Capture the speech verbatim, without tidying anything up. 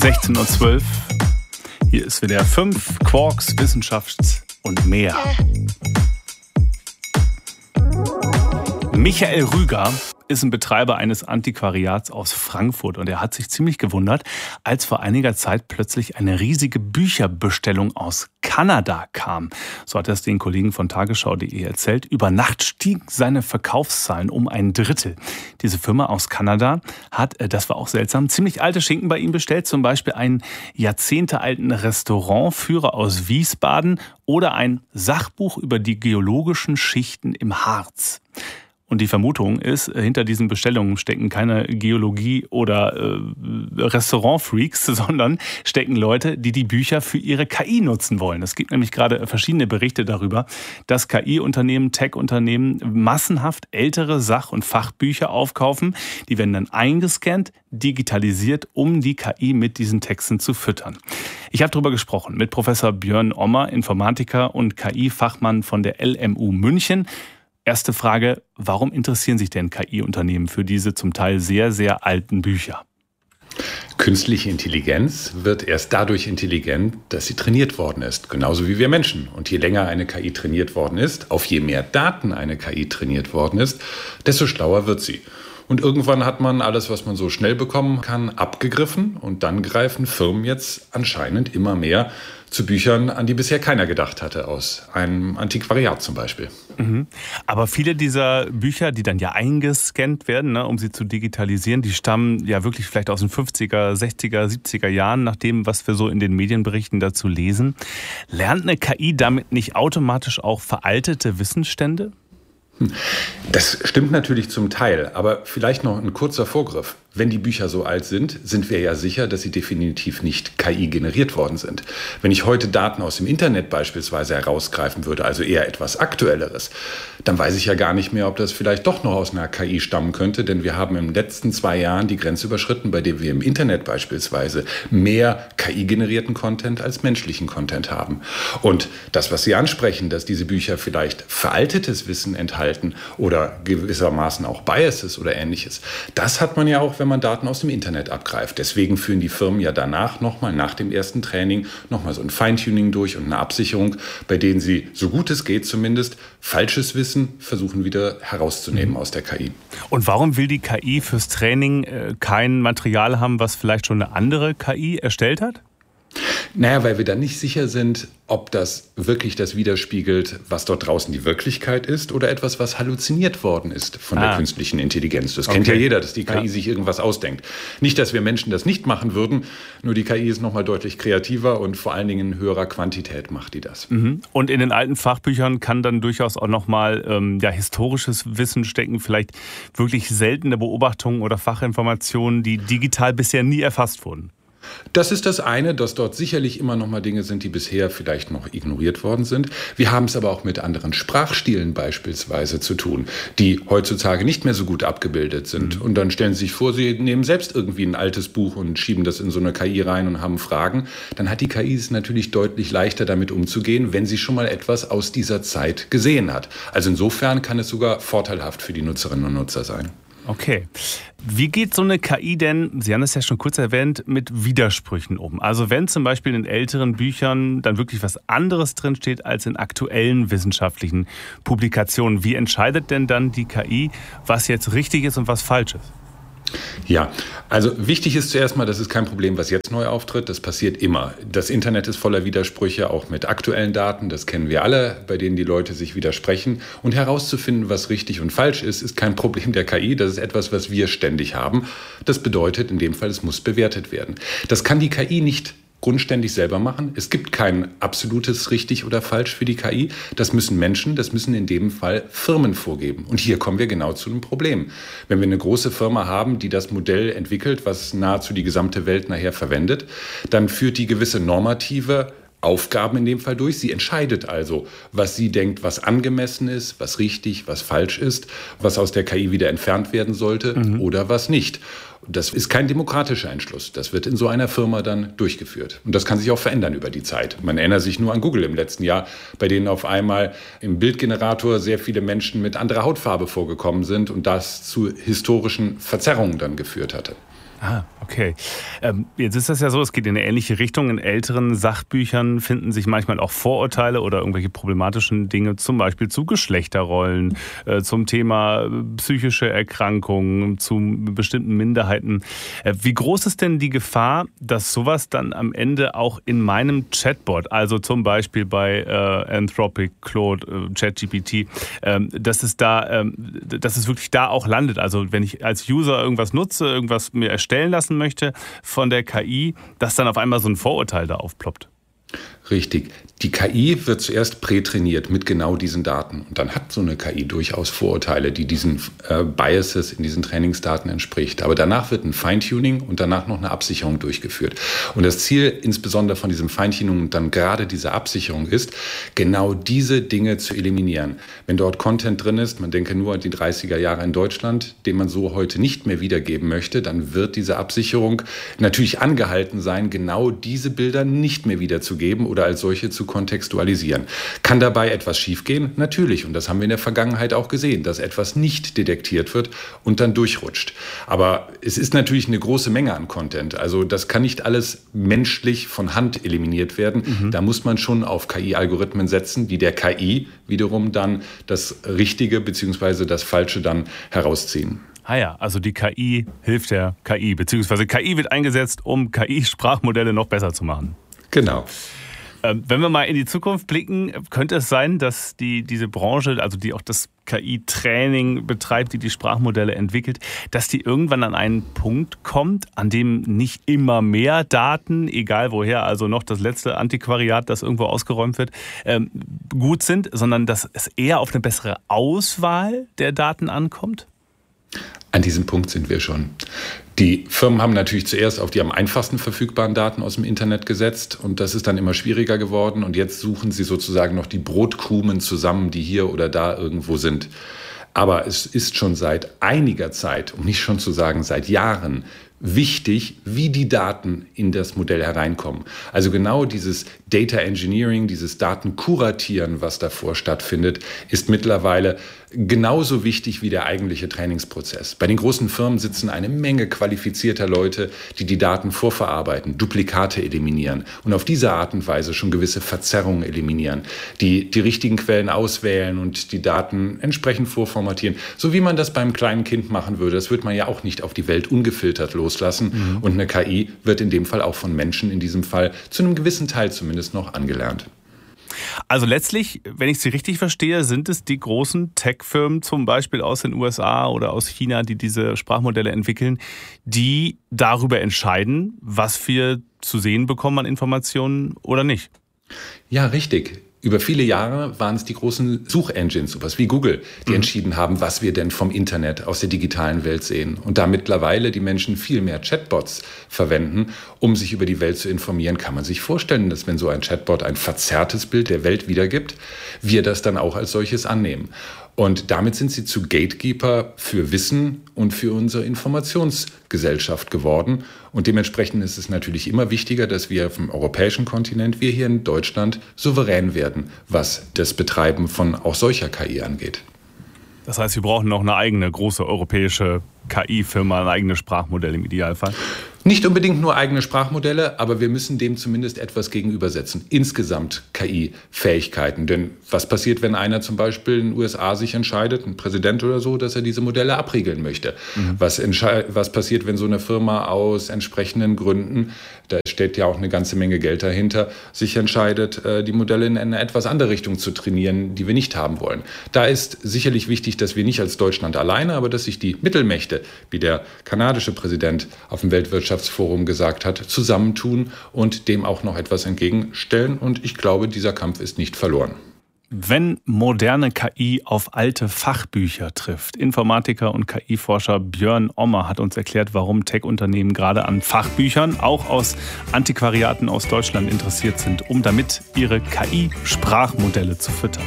sechzehn Uhr zwölf. Hier ist W D R fünf, Quarks, Wissenschaft und mehr. Michael Rüger ist ein Betreiber eines Antiquariats aus Frankfurt und er hat sich ziemlich gewundert, als vor einiger Zeit plötzlich eine riesige Bücherbestellung aus Kanada kam. So hat er es den Kollegen von tagesschau punkt de erzählt. Über Nacht stiegen seine Verkaufszahlen um ein Drittel. Diese Firma aus Kanada hat, das war auch seltsam, ziemlich alte Schinken bei ihm bestellt. Zum Beispiel einen jahrzehntealten Restaurantführer aus Wiesbaden oder ein Sachbuch über die geologischen Schichten im Harz. Und die Vermutung ist, hinter diesen Bestellungen stecken keine Geologie- oder äh, Restaurantfreaks, sondern stecken Leute, die die Bücher für ihre K I nutzen wollen. Es gibt nämlich gerade verschiedene Berichte darüber, dass K I-Unternehmen, Tech-Unternehmen massenhaft ältere Sach- und Fachbücher aufkaufen. Die werden dann eingescannt, digitalisiert, um die K I mit diesen Texten zu füttern. Ich habe darüber gesprochen mit Professor Björn Ommer, Informatiker und K I-Fachmann von der L M U München. Erste Frage, warum interessieren sich denn K I-Unternehmen für diese zum Teil sehr, sehr alten Bücher? Künstliche Intelligenz wird erst dadurch intelligent, dass sie trainiert worden ist, genauso wie wir Menschen. Und je länger eine K I trainiert worden ist, auf je mehr Daten eine K I trainiert worden ist, desto schlauer wird sie. Und irgendwann hat man alles, was man so schnell bekommen kann, abgegriffen. Und dann greifen Firmen jetzt anscheinend immer mehr zu Büchern, an die bisher keiner gedacht hatte, aus einem Antiquariat zum Beispiel. Mhm. Aber viele dieser Bücher, die dann ja eingescannt werden, ne, um sie zu digitalisieren, die stammen ja wirklich vielleicht aus den fünfziger, sechziger, siebziger Jahren, nach dem, was wir so in den Medienberichten dazu lesen. Lernt eine K I damit nicht automatisch auch veraltete Wissensstände? Das stimmt natürlich zum Teil, aber vielleicht noch ein kurzer Vorgriff. Wenn die Bücher so alt sind, sind wir ja sicher, dass sie definitiv nicht K I generiert worden sind. Wenn ich heute Daten aus dem Internet beispielsweise herausgreifen würde, also eher etwas Aktuelleres, dann weiß ich ja gar nicht mehr, ob das vielleicht doch noch aus einer K I stammen könnte, denn wir haben in den letzten zwei Jahren die Grenze überschritten, bei der wir im Internet beispielsweise mehr K I-generierten Content als menschlichen Content haben. Und das, was Sie ansprechen, dass diese Bücher vielleicht veraltetes Wissen enthalten oder gewissermaßen auch Biases oder Ähnliches, das hat man ja auch, wenn man Daten aus dem Internet abgreift. Deswegen führen die Firmen ja danach nochmal nach dem ersten Training nochmal so ein Feintuning durch und eine Absicherung, bei denen sie, so gut es geht zumindest, falsches Wissen versuchen wieder herauszunehmen mhm. aus der K I. Und warum will die K I fürs Training äh, kein Material haben, was vielleicht schon eine andere K I erstellt hat? Naja, weil wir dann nicht sicher sind, ob das wirklich das widerspiegelt, was dort draußen die Wirklichkeit ist oder etwas, was halluziniert worden ist von ah. der künstlichen Intelligenz. Das okay. kennt ja jeder, dass die K I ja. sich irgendwas ausdenkt. Nicht, dass wir Menschen das nicht machen würden, nur die K I ist nochmal deutlich kreativer und vor allen Dingen in höherer Quantität macht die das. Mhm. Und in den alten Fachbüchern kann dann durchaus auch nochmal ähm, ja, historisches Wissen stecken, vielleicht wirklich seltene Beobachtungen oder Fachinformationen, die digital bisher nie erfasst wurden. Das ist das eine, dass dort sicherlich immer noch mal Dinge sind, die bisher vielleicht noch ignoriert worden sind. Wir haben es aber auch mit anderen Sprachstilen beispielsweise zu tun, die heutzutage nicht mehr so gut abgebildet sind. Mhm. Und dann stellen Sie sich vor, Sie nehmen selbst irgendwie ein altes Buch und schieben das in so eine K I rein und haben Fragen. Dann hat die K I es natürlich deutlich leichter, damit umzugehen, wenn sie schon mal etwas aus dieser Zeit gesehen hat. Also insofern kann es sogar vorteilhaft für die Nutzerinnen und Nutzer sein. Okay. Wie geht so eine K I denn, Sie haben es ja schon kurz erwähnt, mit Widersprüchen um? Also wenn zum Beispiel in älteren Büchern dann wirklich was anderes drinsteht als in aktuellen wissenschaftlichen Publikationen, wie entscheidet denn dann die K I, was jetzt richtig ist und was falsch ist? Ja, also wichtig ist zuerst mal, das ist kein Problem, was jetzt neu auftritt. Das passiert immer. Das Internet ist voller Widersprüche, auch mit aktuellen Daten. Das kennen wir alle, bei denen die Leute sich widersprechen. Und herauszufinden, was richtig und falsch ist, ist kein Problem der K I. Das ist etwas, was wir ständig haben. Das bedeutet in dem Fall, es muss bewertet werden. Das kann die K I nicht grundständig selber machen. Es gibt kein absolutes richtig oder falsch für die K I. Das müssen Menschen, das müssen in dem Fall Firmen vorgeben. Und hier kommen wir genau zu einem Problem. Wenn wir eine große Firma haben, die das Modell entwickelt, was nahezu die gesamte Welt nachher verwendet, dann führt die gewisse normative Aufgaben in dem Fall durch. Sie entscheidet also, was sie denkt, was angemessen ist, was richtig, was falsch ist, was aus der K I wieder entfernt werden sollte mhm. oder was nicht. Das ist kein demokratischer Entschluss. Das wird in so einer Firma dann durchgeführt. Und das kann sich auch verändern über die Zeit. Man erinnert sich nur an Google im letzten Jahr, bei denen auf einmal im Bildgenerator sehr viele Menschen mit anderer Hautfarbe vorgekommen sind und das zu historischen Verzerrungen dann geführt hatte. Ah, okay. Ähm, jetzt ist das ja so, es geht in eine ähnliche Richtung. In älteren Sachbüchern finden sich manchmal auch Vorurteile oder irgendwelche problematischen Dinge, zum Beispiel zu Geschlechterrollen, äh, zum Thema psychische Erkrankungen, zu bestimmten Minderheiten. Äh, wie groß ist denn die Gefahr, dass sowas dann am Ende auch in meinem Chatbot, also zum Beispiel bei äh, Anthropic, Claude, äh, ChatGPT, äh, dass es da, äh, dass es wirklich da auch landet? Also wenn ich als User irgendwas nutze, irgendwas mir erstellen lassen möchte von der K I, dass dann auf einmal so ein Vorurteil da aufploppt. Richtig. Die K I wird zuerst prätrainiert mit genau diesen Daten. Und dann hat so eine K I durchaus Vorurteile, die diesen äh, Biases in diesen Trainingsdaten entspricht. Aber danach wird ein Feintuning und danach noch eine Absicherung durchgeführt. Und das Ziel insbesondere von diesem Feintuning und dann gerade dieser Absicherung ist, genau diese Dinge zu eliminieren. Wenn dort Content drin ist, man denke nur an die dreißiger Jahre in Deutschland, den man so heute nicht mehr wiedergeben möchte, dann wird diese Absicherung natürlich angehalten sein, genau diese Bilder nicht mehr wiederzugeben oder als solche zu kontextualisieren. Kann dabei etwas schiefgehen? Natürlich. Und das haben wir in der Vergangenheit auch gesehen, dass etwas nicht detektiert wird und dann durchrutscht. Aber es ist natürlich eine große Menge an Content. Also das kann nicht alles menschlich von Hand eliminiert werden. Mhm. Da muss man schon auf K I-Algorithmen setzen, die der K I wiederum dann das Richtige bzw. das Falsche dann herausziehen. Ah ja, also die K I hilft der K I, beziehungsweise K I wird eingesetzt, um K I-Sprachmodelle noch besser zu machen. Genau. Wenn wir mal in die Zukunft blicken, könnte es sein, dass die, diese Branche, also die auch das K I-Training betreibt, die die Sprachmodelle entwickelt, dass die irgendwann an einen Punkt kommt, an dem nicht immer mehr Daten, egal woher, also noch das letzte Antiquariat, das irgendwo ausgeräumt wird, ähm, gut sind, sondern dass es eher auf eine bessere Auswahl der Daten ankommt? An diesem Punkt sind wir schon. Die Firmen haben natürlich zuerst auf die am einfachsten verfügbaren Daten aus dem Internet gesetzt und das ist dann immer schwieriger geworden und jetzt suchen sie sozusagen noch die Brotkrumen zusammen, die hier oder da irgendwo sind. Aber es ist schon seit einiger Zeit, um nicht schon zu sagen seit Jahren, wichtig, wie die Daten in das Modell hereinkommen. Also genau dieses Data Engineering, dieses Datenkuratieren, was davor stattfindet, ist mittlerweile genauso wichtig wie der eigentliche Trainingsprozess. Bei den großen Firmen sitzen eine Menge qualifizierter Leute, die die Daten vorverarbeiten, Duplikate eliminieren und auf diese Art und Weise schon gewisse Verzerrungen eliminieren, die die richtigen Quellen auswählen und die Daten entsprechend vorformatieren, so wie man das beim kleinen Kind machen würde. Das wird man ja auch nicht auf die Welt ungefiltert loslassen. Mhm. Und eine K I wird in dem Fall auch von Menschen in diesem Fall zu einem gewissen Teil zumindest noch angelernt. Also letztlich, wenn ich Sie richtig verstehe, sind es die großen Tech-Firmen, zum Beispiel aus den U S A oder aus China, die diese Sprachmodelle entwickeln, die darüber entscheiden, was wir zu sehen bekommen an Informationen oder nicht. Ja, richtig. Über viele Jahre waren es die großen Suchengines, sowas wie Google, die mhm. entschieden haben, was wir denn vom Internet aus der digitalen Welt sehen. Und da mittlerweile die Menschen viel mehr Chatbots verwenden, um sich über die Welt zu informieren, kann man sich vorstellen, dass wenn so ein Chatbot ein verzerrtes Bild der Welt wiedergibt, wir das dann auch als solches annehmen. Und damit sind sie zu Gatekeeper für Wissen und für unsere Informationsgesellschaft geworden. Und dementsprechend ist es natürlich immer wichtiger, dass wir auf dem europäischen Kontinent, wir hier in Deutschland, souverän werden, was das Betreiben von auch solcher K I angeht. Das heißt, wir brauchen noch eine eigene große europäische K I-Firma, ein eigenes Sprachmodell im Idealfall? Nicht unbedingt nur eigene Sprachmodelle, aber wir müssen dem zumindest etwas gegenübersetzen. Insgesamt K I-Fähigkeiten. Denn was passiert, wenn einer zum Beispiel in den U S A sich entscheidet, ein Präsident oder so, dass er diese Modelle abriegeln möchte? Mhm. Was, was passiert, wenn so eine Firma aus entsprechenden Gründen, da steht ja auch eine ganze Menge Geld dahinter, sich entscheidet, die Modelle in eine etwas andere Richtung zu trainieren, die wir nicht haben wollen? Da ist sicherlich wichtig, dass wir nicht als Deutschland alleine, aber dass sich die Mittelmächte, wie der kanadische Präsident auf dem Weltwirtschaftsforum gesagt hat, zusammentun und dem auch noch etwas entgegenstellen. Und ich glaube, dieser Kampf ist nicht verloren. Wenn moderne K I auf alte Fachbücher trifft. Informatiker und K I-Forscher Björn Ommer hat uns erklärt, warum Tech-Unternehmen gerade an Fachbüchern, auch aus Antiquariaten aus Deutschland, interessiert sind, um damit ihre K I-Sprachmodelle zu füttern.